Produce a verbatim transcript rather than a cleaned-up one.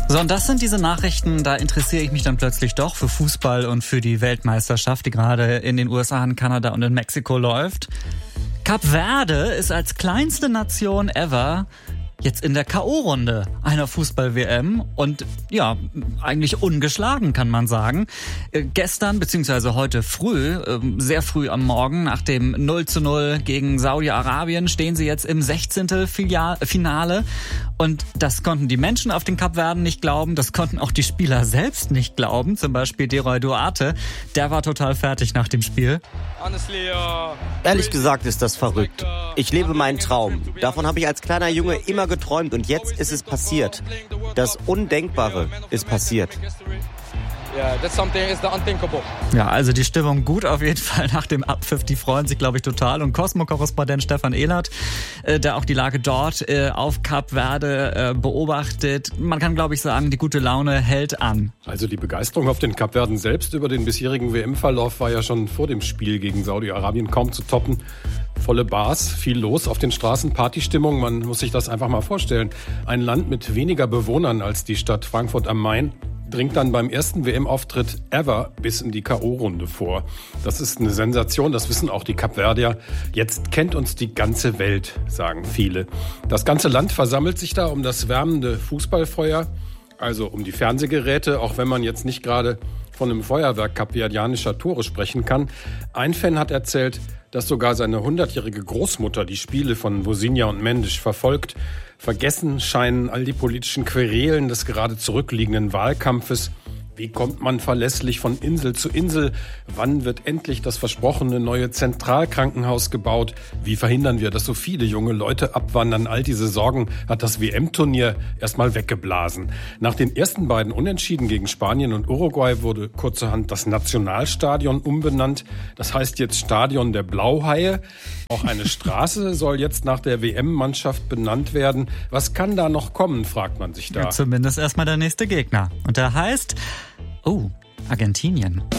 So, und das sind diese Nachrichten, da interessiere ich mich dann plötzlich doch für Fußball und für die Weltmeisterschaft, die gerade in den U S A, in Kanada und in Mexiko läuft. Kap Verde ist als kleinste Nation ever jetzt in der K O-Runde einer Fußball-W M und ja, eigentlich ungeschlagen, kann man sagen. Äh, gestern, beziehungsweise heute früh, äh, sehr früh am Morgen, nach dem null zu null gegen Saudi-Arabien, stehen sie jetzt im Sechzehntelfinale. Und das konnten die Menschen auf den Kapverden nicht glauben, das konnten auch die Spieler selbst nicht glauben. Zum Beispiel Deroy Duarte, der war total fertig nach dem Spiel. Ehrlich gesagt ist das verrückt. Ich lebe meinen Traum. Davon habe ich als kleiner Junge immer geträumt und jetzt ist es passiert. Das Undenkbare ist passiert. Ja, also die Stimmung gut auf jeden Fall nach dem Abpfiff. Die freuen sich, glaube ich, total. Und Cosmo-Korrespondent Stefan Ehlert, äh, der auch die Lage dort äh, auf Kap Verde äh, beobachtet. Man kann, glaube ich, sagen, die gute Laune hält an. Also die Begeisterung auf den Kapverden selbst über den bisherigen W M-Verlauf war ja schon vor dem Spiel gegen Saudi-Arabien kaum zu toppen. Volle Bars, viel los auf den Straßen, Partystimmung. Man muss sich das einfach mal vorstellen. Ein Land mit weniger Bewohnern als die Stadt Frankfurt am Main dringt dann beim ersten W M-Auftritt ever bis in die K O-Runde vor. Das ist eine Sensation, das wissen auch die Kapverdier. Jetzt kennt uns die ganze Welt, sagen viele. Das ganze Land versammelt sich da um das wärmende Fußballfeuer, also um die Fernsehgeräte, auch wenn man jetzt nicht gerade von einem Feuerwerk kapverdianischer Tore sprechen kann. Ein Fan hat erzählt, dass sogar seine hundertjährige Großmutter die Spiele von Vozinha und Mendes verfolgt. Vergessen scheinen all die politischen Querelen des gerade zurückliegenden Wahlkampfes. Wie kommt man verlässlich von Insel zu Insel? Wann wird endlich das versprochene neue Zentralkrankenhaus gebaut? Wie verhindern wir, dass so viele junge Leute abwandern? All diese Sorgen hat das W M-Turnier erstmal weggeblasen. Nach den ersten beiden Unentschieden gegen Spanien und Uruguay wurde kurzerhand das Nationalstadion umbenannt. Das heißt jetzt Stadion der Blauhaie. Auch eine Straße soll jetzt nach der W M-Mannschaft benannt werden. Was kann da noch kommen, fragt man sich da. Ja, zumindest erstmal der nächste Gegner. Und der heißt... Oh, Argentinien.